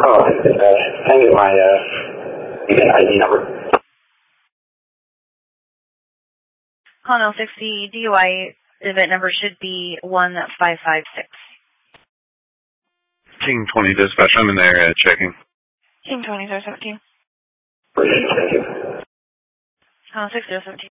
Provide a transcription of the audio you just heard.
Oh, can I get my ID number? Honolulu 60 DUI event number should be 1556. King 20 dispatch, I'm in there checking. King 20 017. Thank you. Honolulu 60 017.